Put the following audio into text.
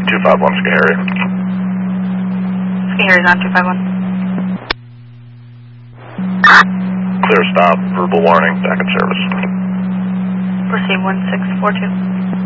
251 Ski Harrier. Ski Harrier's on 251. Clear stop, verbal warning, back in service. Proceed 1642.